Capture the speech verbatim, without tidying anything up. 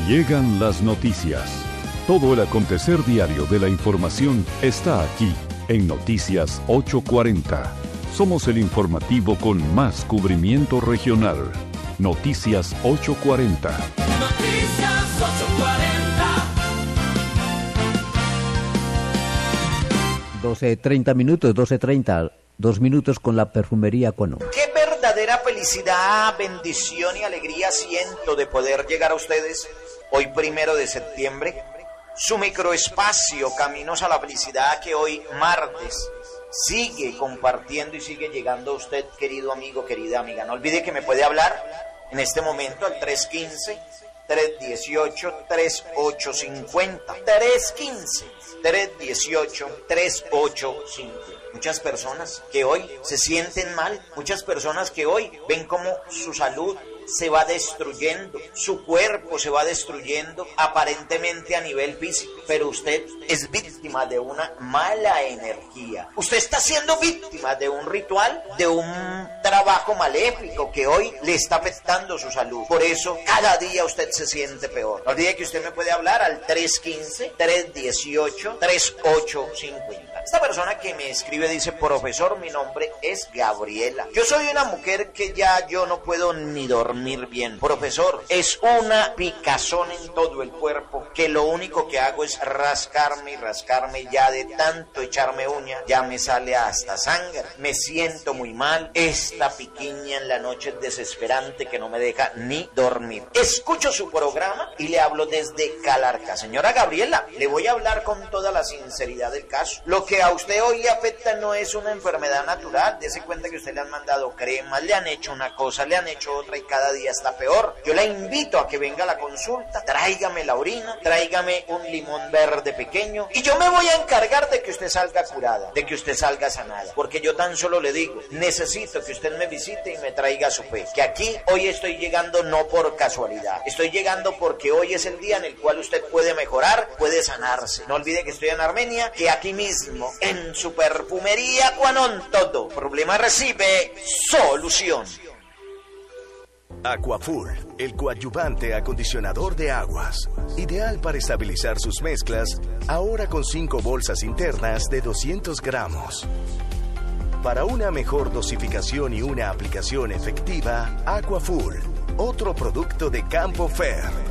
Llegan las noticias. Todo el acontecer diario de la información está aquí en Noticias ocho cuarenta. Somos el informativo con más cubrimiento regional. Noticias ocho cuarenta. Noticias ocho cuarenta. doce treinta minutos, doce treinta, dos minutos con la perfumería Cuanón. Qué verdadera felicidad, bendición y alegría siento de poder llegar a ustedes hoy primero de septiembre. Su microespacio Caminos a la Felicidad que hoy martes sigue compartiendo y sigue llegando a usted, querido amigo, querida amiga. No olvide que me puede hablar en este momento al tres uno cinco, tres uno ocho, tres ocho cinco cero. tres uno cinco, tres uno ocho, tres ocho cinco cero. Muchas personas que hoy se sienten mal, muchas personas que hoy ven cómo su salud se va destruyendo, su cuerpo se va destruyendo aparentemente a nivel físico, pero usted es víctima de una mala energía. Usted está siendo víctima de un ritual, de un trabajo maléfico que hoy le está afectando su salud. Por eso cada día usted se siente peor. No olvide que usted me puede hablar al tres uno cinco, tres uno ocho, tres ocho cinco cero. Esta persona que me escribe dice: profesor, mi nombre es Gabriela. Yo soy una mujer que ya yo no puedo ni dormir bien. Profesor, es una picazón en todo el cuerpo que lo único que hago es rascarme y rascarme. Ya de tanto echarme uña ya me sale hasta sangre. Me siento muy mal. Esta piquiña en la noche es desesperante que no me deja ni dormir. Escucho su programa y le hablo desde Calarca. Señora Gabriela, le voy a hablar con toda la sinceridad del caso. Lo que a usted hoy le afecta no es una enfermedad natural. Dese cuenta que usted le han mandado cremas, le han hecho una cosa, le han hecho otra y cada día está peor. Yo la invito a que venga a la consulta, tráigame la orina, tráigame un limón verde pequeño y yo me voy a encargar de que usted salga curada, de que usted salga sanada, porque yo tan solo le digo, necesito que usted me visite y me traiga su fe, que aquí hoy estoy llegando no por casualidad, estoy llegando porque hoy es el día en el cual usted puede mejorar, puede sanarse. No olvide que estoy en Armenia, que aquí mismo en su perfumería Cuanón todo problema recibe solución. Aquafull, el coadyuvante acondicionador de aguas. Ideal para estabilizar sus mezclas, ahora con cinco bolsas internas de doscientos gramos. Para una mejor dosificación y una aplicación efectiva, Aquafull, otro producto de Campo Fer.